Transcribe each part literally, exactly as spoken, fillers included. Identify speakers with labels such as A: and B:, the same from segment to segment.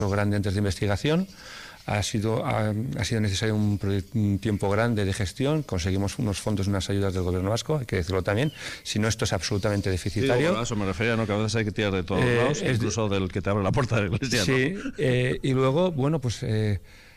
A: grande antes de investigación. Ha sido, ha, ha sido necesario un, un tiempo grande de gestión. Conseguimos unos fondos, unas ayudas del gobierno vasco, hay que decirlo también. Si no, esto es absolutamente deficitario.
B: Sí, a eso me refería, ¿no? Que a veces hay que tirar de todos eh, lados, incluso de... del que te abre la puerta de la iglesia.
A: Sí,
B: ¿no?
A: eh, y luego, bueno, pues eh,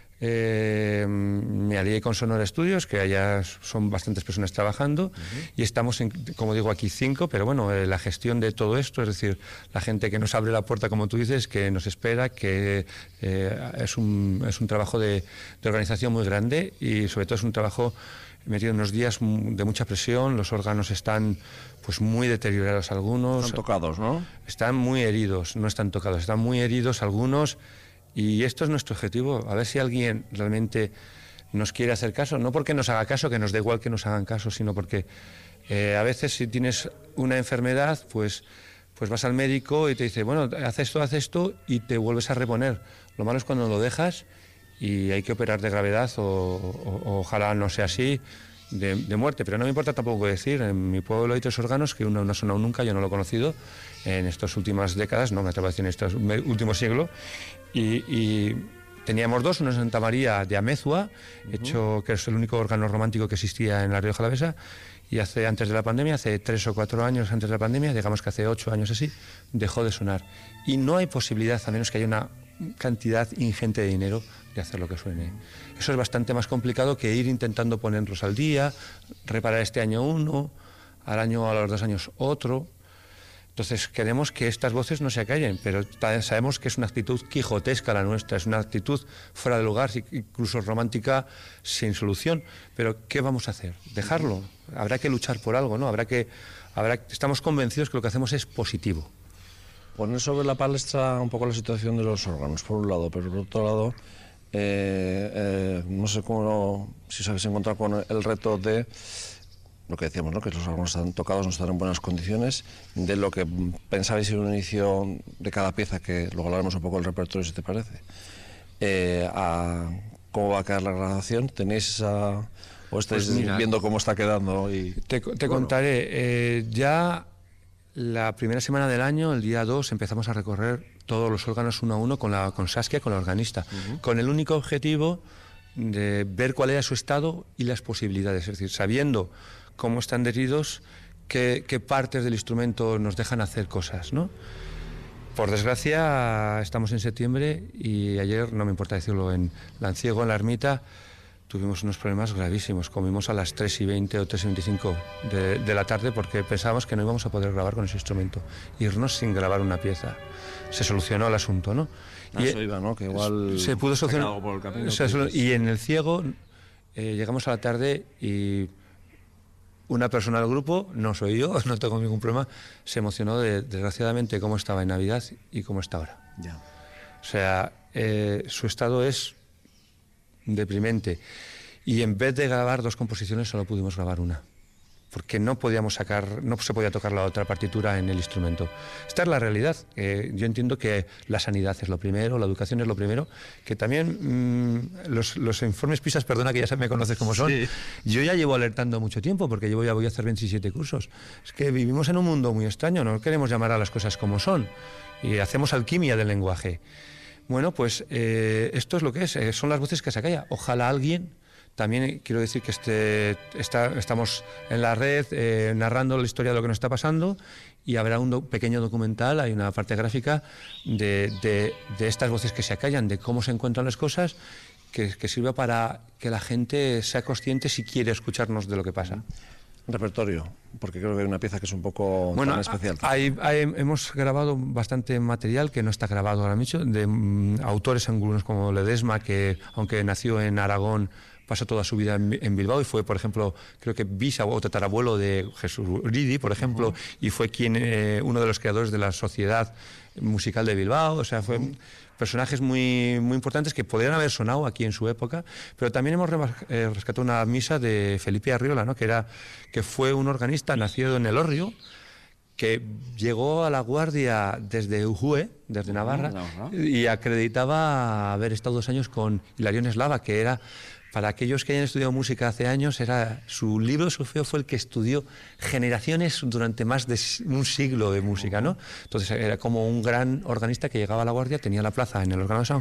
A: eh, me alié con Sonora Estudios, que allá son bastantes personas trabajando, uh-huh. y estamos, en, como digo, aquí cinco, pero bueno, eh, la gestión de todo esto, es decir, la gente que nos abre la puerta, como tú dices, que nos espera, que eh, es, un, es un trabajo de, de organización muy grande y sobre todo es un trabajo metido en unos días de mucha presión. Los órganos están pues muy deteriorados algunos.
B: Están tocados, ¿no?
A: Están muy heridos, no están tocados, están muy heridos algunos. Y esto es nuestro objetivo, a ver si alguien realmente nos quiere hacer caso, no porque nos haga caso, que nos da igual que nos hagan caso, sino porque eh, a veces si tienes una enfermedad, pues, pues vas al médico y te dice, bueno, haz esto, haz esto, y te vuelves a reponer. Lo malo es cuando lo dejas y hay que operar de gravedad, o, o, o ojalá no sea así, de, de muerte. Pero no me importa tampoco decir, en mi pueblo hay tres órganos que uno no ha sonado nunca, yo no lo he conocido en estas últimas décadas, no me atrevo a decir en este último siglo. Y, y teníamos dos, uno en Santa María de Amezua, uh-huh. hecho que es el único órgano romántico que existía en la Rioja Alavesa, y hace antes de la pandemia, hace tres o cuatro años antes de la pandemia, digamos que hace ocho años así, dejó de sonar. Y no hay posibilidad, a menos que haya una cantidad ingente de dinero, de hacer lo que suene. Eso es bastante más complicado que ir intentando ponerlos al día, reparar este año uno, al año, a los dos años otro. Entonces queremos que estas voces no se acallen, pero sabemos que es una actitud quijotesca la nuestra, es una actitud fuera de lugar, incluso romántica, sin solución. Pero ¿qué vamos a hacer? ¿Dejarlo? Habrá que luchar por algo, ¿no? Habrá que, habrá, estamos convencidos que lo que hacemos es positivo.
B: Poner sobre la palestra un poco la situación de los órganos, por un lado, pero por otro lado, eh, eh, no sé cómo, si os habéis encontrado con el reto de lo que decíamos, ¿no? Que los órganos están tocados, no están en buenas condiciones, de lo que pensabais en un inicio de cada pieza, que luego hablaremos un poco del repertorio, si te parece, eh, a cómo va a quedar la grabación. ¿Tenéis esa, o estáis pues mira, viendo cómo está quedando? Y,
A: te te bueno. contaré, eh, ya la primera semana del año, el día dos, empezamos a recorrer todos los órganos uno a uno con, la, con Saskia, con la organista, uh-huh. con el único objetivo de ver cuál era su estado y las posibilidades, es decir, sabiendo cómo están heridos, qué, qué partes del instrumento nos dejan hacer cosas, ¿no? Por desgracia, estamos en septiembre y ayer, no me importa decirlo, en Lanciego, en la ermita, tuvimos unos problemas gravísimos. Comimos a las tres y veinte o tres y veinticinco de, de la tarde porque pensábamos que no íbamos a poder grabar con ese instrumento, irnos sin grabar una pieza. Se solucionó el asunto, ¿no?
B: Y eso iba, ¿no? Que igual
A: se pudo solucionar
B: por el camino,
A: se solu- y en el Ciego eh, llegamos a la tarde y una persona del grupo, no soy yo, no tengo ningún problema, se emocionó de, desgraciadamente, cómo estaba en Navidad y cómo está ahora.
B: Ya.
A: O sea, eh, su estado es deprimente. Y en vez de grabar dos composiciones, solo pudimos grabar una. Porque no podíamos sacar, no se podía tocar la otra partitura en el instrumento. Esta es la realidad. Eh, yo entiendo que la sanidad es lo primero, la educación es lo primero, que también mmm, los, los informes PISA, perdona que ya me conoces como son, sí. Yo ya llevo alertando mucho tiempo, porque llevo ya voy a hacer veintisiete cursos. Es que vivimos en un mundo muy extraño, no queremos llamar a las cosas como son, y hacemos alquimia del lenguaje. Bueno, pues eh, esto es lo que es, eh, son las voces que se callan. Ojalá alguien... También quiero decir que este, está, estamos en la red eh, narrando la historia de lo que nos está pasando, y habrá un do, pequeño documental, hay una parte gráfica de, de, de estas voces que se acallan, de cómo se encuentran las cosas, que, que sirva para que la gente sea consciente si quiere escucharnos de lo que pasa.
B: Repertorio, porque creo que hay una pieza que es un poco
A: bueno,
B: tan especial.
A: Hay, hay, hemos grabado bastante material que no está grabado ahora mismo, de um, autores algunos como Ledesma, que aunque nació en Aragón, pasó toda su vida en, en Bilbao y fue, por ejemplo, creo que bisabuelo o tatarabuelo de Jesús Uridi, por ejemplo, uh-huh. y fue quien eh, uno de los creadores de la Sociedad Musical de Bilbao. O sea, fue uh-huh. personajes muy, muy importantes que podrían haber sonado aquí en su época, pero también hemos eh, rescatado una misa de Felipe Arriola, ¿no? que, era, que fue un organista nacido en Elorrio, que llegó a La Guardia desde Ujue, desde Navarra, uh-huh. y acreditaba haber estado dos años con Hilarión Eslava, que era... Para aquellos que hayan estudiado música hace años, era su libro de solfeo fue el que estudió generaciones durante más de un siglo de música, ¿no? Entonces era como un gran organista que llegaba a La Guardia, tenía la plaza en el órgano de San